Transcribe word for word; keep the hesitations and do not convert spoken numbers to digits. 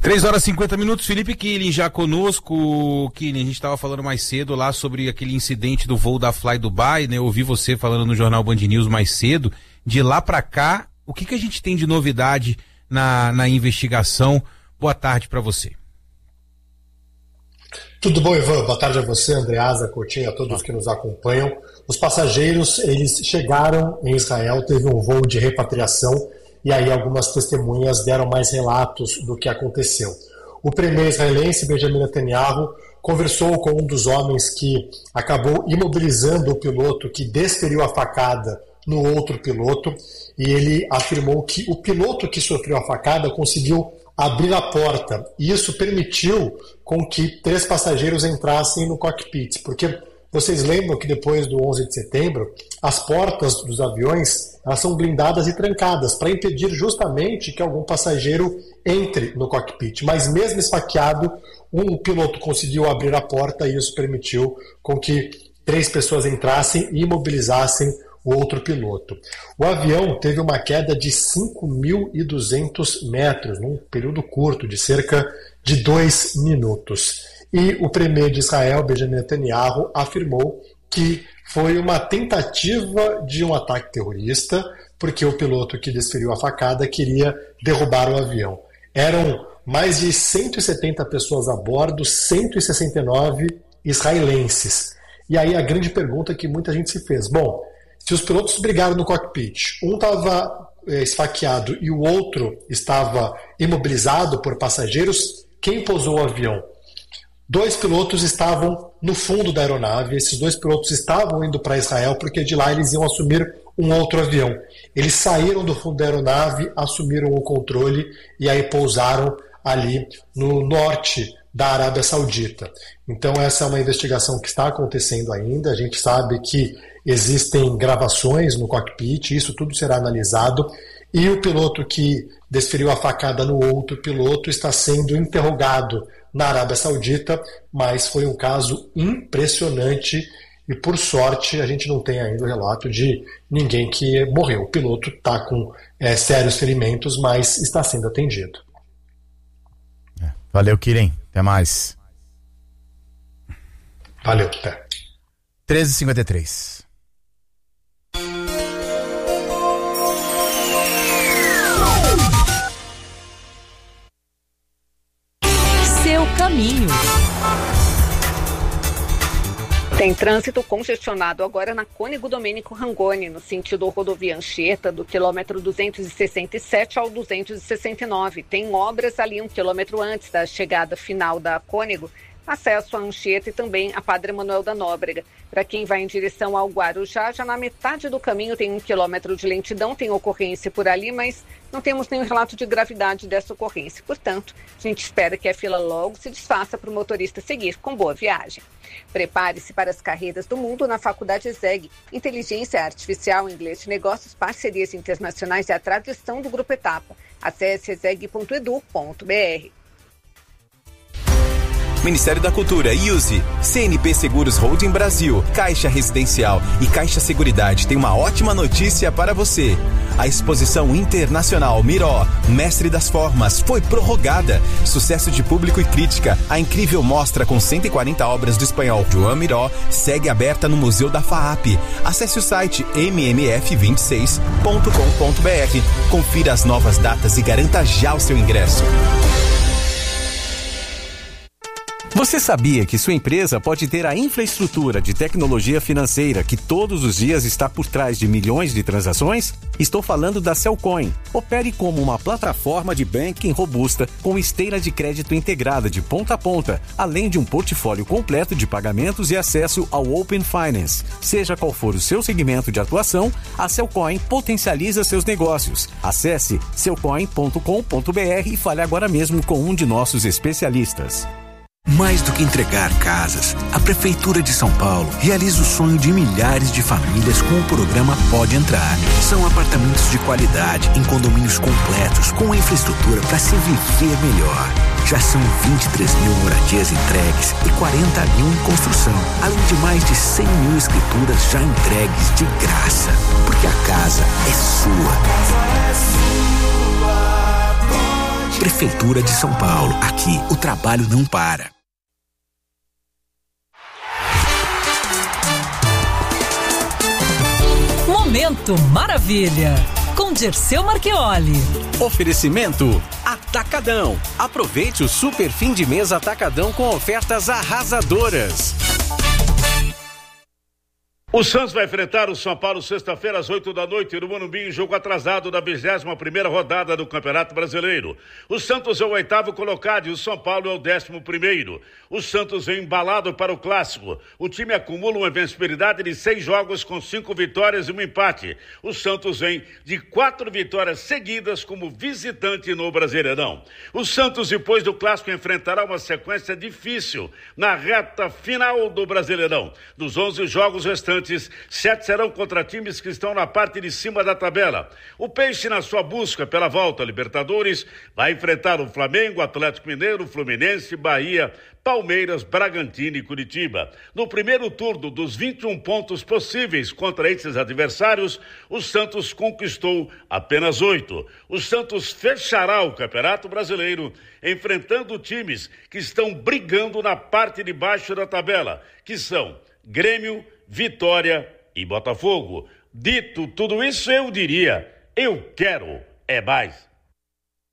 três horas e cinquenta minutos, Felipe Killing já conosco. Killing, a gente estava falando mais cedo lá sobre aquele incidente do voo da Fly Dubai, né? Eu ouvi você falando no Jornal Band News mais cedo. De lá para cá, o que, que a gente tem de novidade na, na investigação? Boa tarde para você. Tudo bom, Ivan? Boa tarde a você, Andreasa, Coutinho, a todos que nos acompanham. Os passageiros, eles chegaram em Israel, teve um voo de repatriação e aí algumas testemunhas deram mais relatos do que aconteceu. O premier israelense, Benjamin Netanyahu, conversou com um dos homens que acabou imobilizando o piloto que desferiu a facada no outro piloto, e ele afirmou que o piloto que sofreu a facada conseguiu abrir a porta, e isso permitiu com que três passageiros entrassem no cockpit, porque vocês lembram que depois do onze de setembro, as portas dos aviões elas são blindadas e trancadas para impedir justamente que algum passageiro entre no cockpit. Mas mesmo esfaqueado, um piloto conseguiu abrir a porta e isso permitiu com que três pessoas entrassem e imobilizassem o outro piloto. O avião teve uma queda de cinco mil e duzentos metros, num período curto, de cerca de dois minutos. E o premier de Israel, Benjamin Netanyahu, afirmou que foi uma tentativa de um ataque terrorista, porque o piloto que desferiu a facada queria derrubar o avião. Eram mais de cento e setenta pessoas a bordo, cento e sessenta e nove israelenses. E aí a grande pergunta que muita gente se fez, bom, se os pilotos brigaram no cockpit, um estava é, esfaqueado e o outro estava imobilizado por passageiros, quem pousou o avião? Dois pilotos estavam no fundo da aeronave, esses dois pilotos estavam indo para Israel porque de lá eles iam assumir um outro avião. Eles saíram do fundo da aeronave, assumiram o controle e aí pousaram ali no norte da Arábia Saudita. Então essa é uma investigação que está acontecendo ainda, a gente sabe que existem gravações no cockpit, isso tudo será analisado, e o piloto que desferiu a facada no outro piloto está sendo interrogado na Arábia Saudita, mas foi um caso impressionante e, por sorte, a gente não tem ainda o relato de ninguém que morreu. O piloto está com é, sérios ferimentos, mas está sendo atendido. Valeu, Killing. Até mais. Valeu, até. treze e cinquenta e três. Seu caminho. Tem trânsito congestionado agora na Cônego Domênico Rangoni, no sentido rodovia Anchieta, do quilômetro duzentos e sessenta e sete ao duzentos e sessenta e nove. Tem obras ali um quilômetro antes da chegada final da Cônego, acesso a Anchieta e também a Padre Manuel da Nóbrega. Para quem vai em direção ao Guarujá, já na metade do caminho tem um quilômetro de lentidão, tem ocorrência por ali, mas não temos nenhum relato de gravidade dessa ocorrência. Portanto, a gente espera que a fila logo se desfaça para o motorista seguir com boa viagem. Prepare-se para as carreiras do mundo na Faculdade ESEG. Inteligência Artificial, Inglês de Negócios, Parcerias Internacionais e a tradição do Grupo Etapa. Acesse exeg ponto edu ponto br. Ministério da Cultura, I U S E, C N P Seguros Holding Brasil, Caixa Residencial e Caixa Seguridade tem uma ótima notícia para você. A exposição internacional Miró, Mestre das Formas, foi prorrogada. Sucesso de público e crítica. A incrível mostra com cento e quarenta obras do espanhol Joan Miró segue aberta no Museu da FAAP. Acesse o site m m f vinte e seis ponto com ponto br. Confira as novas datas e garanta já o seu ingresso. Você sabia que sua empresa pode ter a infraestrutura de tecnologia financeira que todos os dias está por trás de milhões de transações? Estou falando da Cellcoin. Opere como uma plataforma de banking robusta com esteira de crédito integrada de ponta a ponta, além de um portfólio completo de pagamentos e acesso ao Open Finance. Seja qual for o seu segmento de atuação, a Cellcoin potencializa seus negócios. Acesse cellcoin ponto com ponto br e fale agora mesmo com um de nossos especialistas. Mais do que entregar casas, a Prefeitura de São Paulo realiza o sonho de milhares de famílias com o programa Pode Entrar. São apartamentos de qualidade em condomínios completos com infraestrutura para se viver melhor. Já são vinte e três mil moradias entregues e quarenta mil em construção, além de mais de cem mil escrituras já entregues de graça. Porque a casa é sua. Prefeitura Prefeitura de São Paulo. Aqui, o trabalho não para. Momento Maravilha, com Dirceu Marchioli. Oferecimento Atacadão. Aproveite o super fim de mês Atacadão com ofertas arrasadoras. O Santos vai enfrentar o São Paulo sexta-feira às oito da noite no Morumbi, em jogo atrasado da vigésima primeira rodada do Campeonato Brasileiro. O Santos é o oitavo colocado e o São Paulo é o décimo primeiro. O Santos vem embalado para o clássico. O time acumula uma invencibilidade de seis jogos com cinco vitórias e um empate. O Santos vem de quatro vitórias seguidas como visitante no Brasileirão. O Santos, depois do clássico, enfrentará uma sequência difícil na reta final do Brasileirão. Dos onze jogos restantes, sete serão contra times que estão na parte de cima da tabela. O Peixe, na sua busca pela volta à Libertadores, vai enfrentar o Flamengo, Atlético Mineiro, Fluminense, Bahia, Palmeiras, Bragantino e Curitiba. No primeiro turno dos vinte e um pontos possíveis contra esses adversários, o Santos conquistou apenas oito. O Santos fechará o Campeonato Brasileiro enfrentando times que estão brigando na parte de baixo da tabela, que são Grêmio, Vitória e Botafogo. Dito tudo isso, eu diria, eu quero é mais.